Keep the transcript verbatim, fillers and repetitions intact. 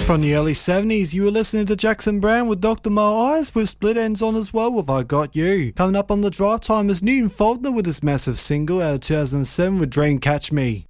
From the early seventies, you were listening to Jackson Browne with Doctor My Eyes with Split Ends on as well with I Got You. Coming up on the drive time is Newton Faulkner with his massive single out of two thousand seven with Dream Catch Me.